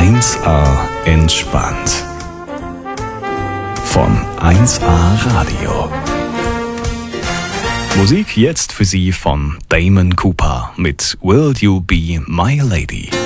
1A entspannt. Von 1A Radio. Musik jetzt für Sie von Damon Cooper mit Will You Be My Lady.